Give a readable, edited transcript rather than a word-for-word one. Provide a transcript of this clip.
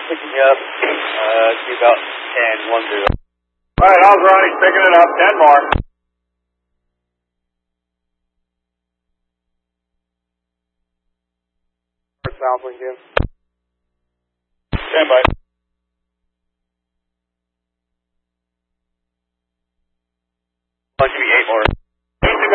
picking you up. Be about 10-1-0. Alright, how's Ronnie picking it up? 10 more. Southland again. Stand by. Give me 8 more.